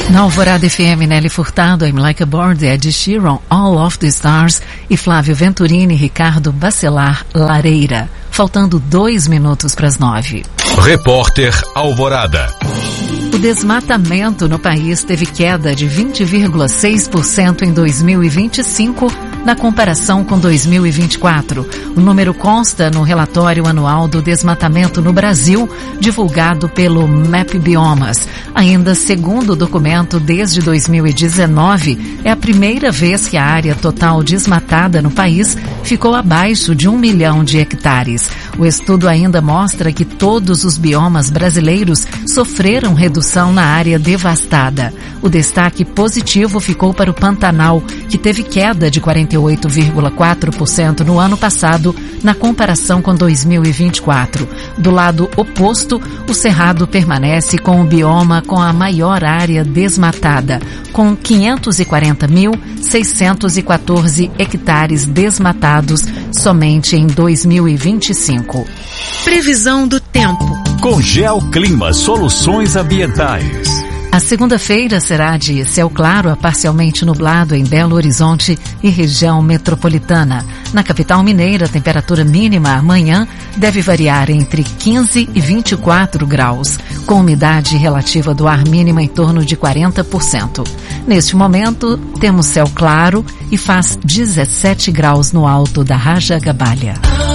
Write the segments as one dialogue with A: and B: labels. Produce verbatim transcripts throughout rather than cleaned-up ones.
A: Na Alvorada F M, Nelly Furtado, I'm Like a Bird, Ed Sheeran, All of the Stars e Flávio Venturini e Ricardo Bacelar Lareira. Faltando dois minutos para as nove.
B: Repórter Alvorada.
A: O desmatamento no país teve queda de vinte vírgula seis por cento em dois mil e vinte e cinco, na comparação com dois mil e vinte e quatro. O número consta no relatório anual do desmatamento no Brasil, divulgado pelo MapBiomas. Ainda segundo o documento, desde dois mil e dezenove, é a primeira vez que a área total desmatada no país ficou abaixo de um milhão de hectares. O estudo ainda mostra que todos os biomas brasileiros sofreram redução na área devastada. O destaque positivo ficou para o Pantanal, que teve queda de quarenta e oito vírgula quatro por cento no ano passado, na comparação com dois mil e vinte e quatro. Do lado oposto, o Cerrado permanece com o bioma com a maior área desmatada, com quinhentos e quarenta mil, seiscentos e quatorze hectares desmatados somente em dois mil e vinte e cinco. Previsão do tempo.
B: Com Geoclima Soluções Ambientais.
A: A segunda-feira será de céu claro a parcialmente nublado em Belo Horizonte e região metropolitana. Na capital mineira, a temperatura mínima amanhã deve variar entre quinze e vinte e quatro graus, com umidade relativa do ar mínima em torno de quarenta por cento. Neste momento, temos céu claro e faz dezessete graus no alto da Rajagabalha.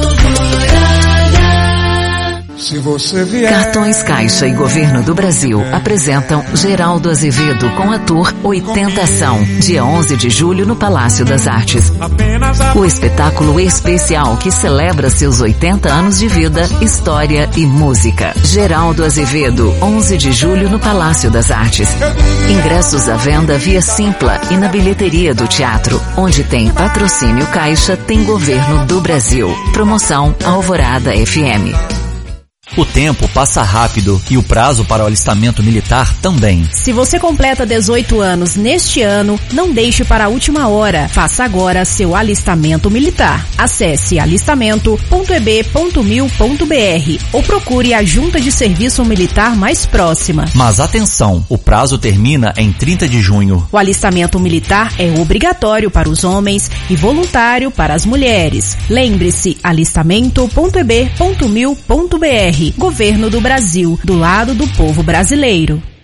C: Se você vier...
A: Cartões Caixa e Governo do Brasil apresentam Geraldo Azevedo com a Tour oitenta Ação, dia onze de julho no Palácio das Artes. O espetáculo especial que celebra seus oitenta anos de vida, história e música. Geraldo Azevedo, onze de julho no Palácio das Artes. Ingressos à venda via Simpla e na bilheteria do teatro. Onde tem patrocínio Caixa, tem Governo do Brasil. Promoção Alvorada F M.
D: O tempo passa rápido e o prazo para o alistamento militar também.
E: Se você completa dezoito anos neste ano, não deixe para a última hora. Faça agora seu alistamento militar. Acesse alistamento ponto e b ponto mil ponto b r ou procure a junta de serviço militar mais próxima.
D: Mas atenção, o prazo termina em trinta de junho.
E: O alistamento militar é obrigatório para os homens e voluntário para as mulheres. Lembre-se, alistamento ponto e b ponto mil ponto b r. Governo do Brasil, do lado do povo brasileiro.